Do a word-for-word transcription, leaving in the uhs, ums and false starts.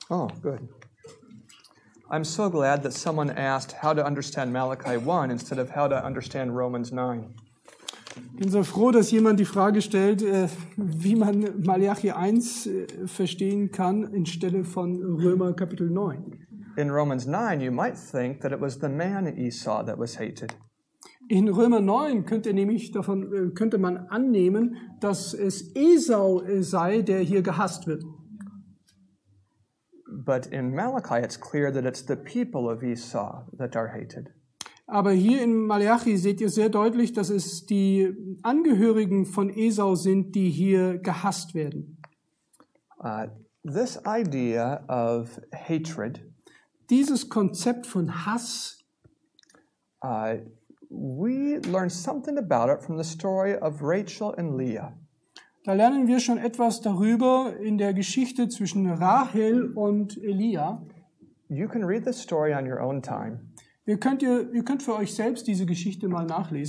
Oh, good. I'm so glad that someone asked how to understand Malachi one instead of how to understand Romans nine. Ich bin so froh, dass jemand die Frage stellt, äh, wie man Malachi eins äh, verstehen kann, anstelle von Römer Kapitel neun. In Romans nine, you might think that it was the man Esau that was hated. In Römer neun könnte, nämlich davon, äh, könnte man annehmen, dass es Esau äh, sei, der hier gehasst wird. But in Malachi, it's clear that it's the people of Esau that are hated. Aber hier in Malachi seht ihr sehr deutlich, dass es die Angehörigen von Esau sind, die hier gehasst werden. Uh, this idea of hatred, Dieses Konzept von Hass, uh, we learn something about it from the story of Rachel and Leah. da lernen wir schon etwas darüber in der Geschichte zwischen Rahel und Elia. You can read the story on your own time. Ihr könnt, ihr, ihr könnt für euch selbst diese Geschichte mal nachlesen.